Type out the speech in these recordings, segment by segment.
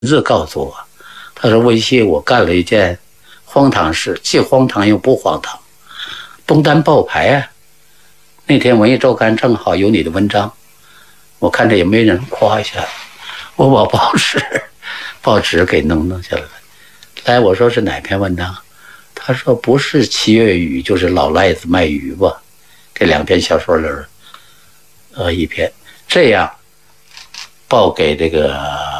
字告诉我，他说维西，我干了一件荒唐事，既荒唐又不荒唐。东单报牌啊，那天文艺周刊正好有你的文章，我看着也没人夸一下，我把报纸给弄下来了。来，我说是哪篇文章？他说不是七月雨，就是老赖子卖鱼吧，这2篇小说里一篇，这样报给这个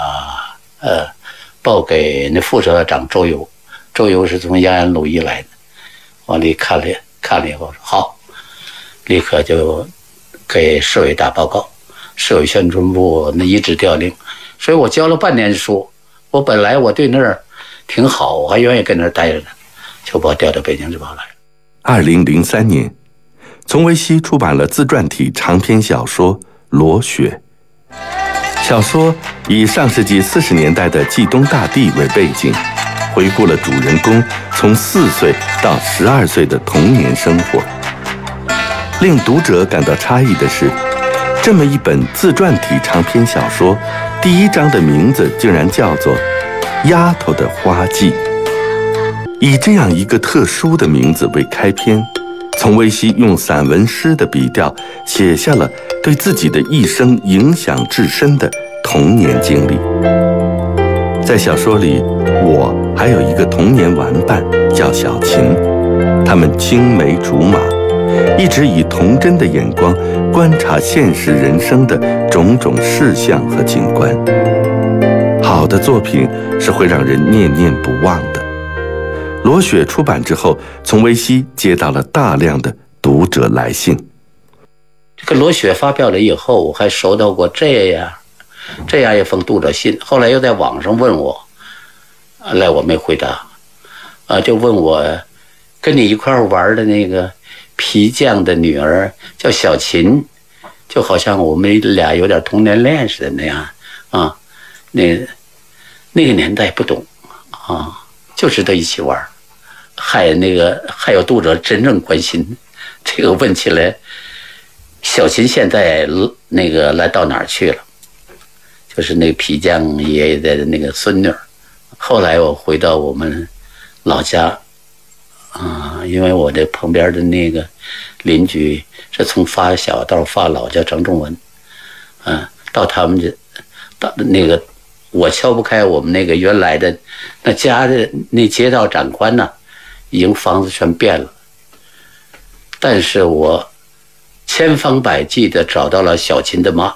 报给那副社长周游，周游是从延安鲁一来的，往里看了以后说好，立刻就给市委打报告，市委宣传部那一致调令，所以我教了半年书，我本来我对那儿挺好，我还愿意跟那儿待着呢，就把我调到北京日报来了。 2003年，丛维熙出版了自传体长篇小说《裸雪》。小说以上世纪40年代的冀东大地为背景，回顾了主人公从4岁到12岁的童年生活。令读者感到诧异的是，这么一本自传体长篇小说，第1章的名字竟然叫做《丫头的花季》。以这样一个特殊的名字为开篇，丛维熙用散文诗的笔调写下了对自己的一生影响至深的童年经历。在小说里，我还有一个童年玩伴叫小琴，他们青梅竹马，一直以童真的眼光观察现实人生的种种事项和景观。好的作品是会让人念念不忘的。裸雪出版之后，丛维熙接到了大量的读者来信。 这个裸雪发表了以后，我还收到过这样一封读者信，后来又在网上问我，来我没回答，就问我跟你一块玩的那个皮匠的女儿叫小琴，就好像我们俩有点童年恋似的那样啊，那个年代不懂啊，就知道一起玩。还有读者真正关心这个，问起来，小琴现在来到哪儿去了？就是那个皮匠爷爷的那个孙女。后来我回到我们老家，因为我这旁边的那个邻居是从发小到发老叫张仲文，到他们家，到那个我敲不开我们那个原来的那家的那街道长宽呢，已经房子全变了，但是我千方百计的找到了小琴的妈。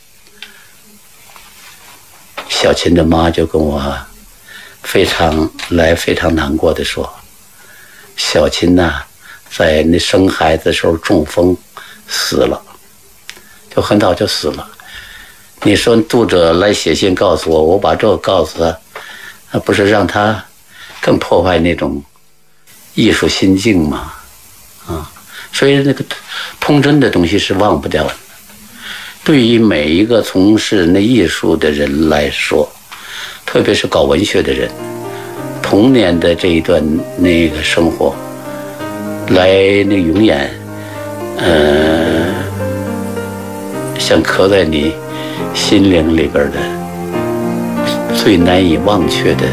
小琴的妈就跟我非常难过的说，小琴呐，在那生孩子的时候中风死了，就很早就死了。你说读者来写信告诉我，我把这个告诉他，那不是让他更破坏那种艺术心境吗？所以那个童真的东西是忘不掉的。对于每一个从事那艺术的人来说，特别是搞文学的人，童年的这一段那个生活，来那永远，像刻在你心灵里边的最难以忘却的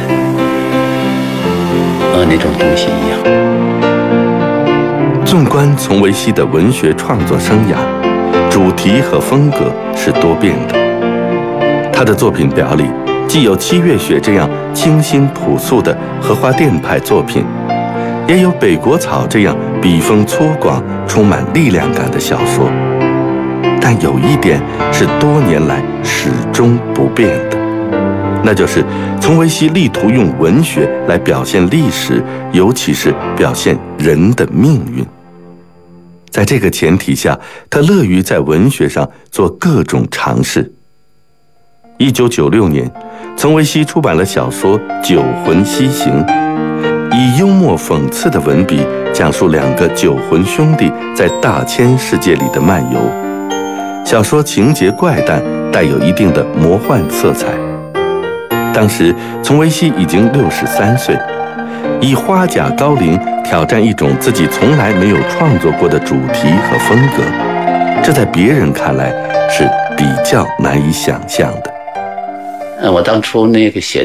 那种东西一样。 纵观丛维熙的文学创作生涯，主题和风格是多变的。他的作品表里既有七月雪这样清新朴素的荷花淀派作品，也有北国草这样笔锋粗犷充满力量感的小说，但有一点是多年来始终不变的，那就是丛维熙力图用文学来表现历史，尤其是表现人的命运。在这个前提下，他乐于在文学上做各种尝试。1996年，丛维熙出版了小说《酒魂西行》，以幽默讽刺的文笔讲述2个酒魂兄弟在大千世界里的漫游。小说情节怪诞，带有一定的魔幻色彩。当时丛维熙已经63岁，以花甲高龄挑战一种自己从来没有创作过的主题和风格，这在别人看来是比较难以想象的。 我当初那个写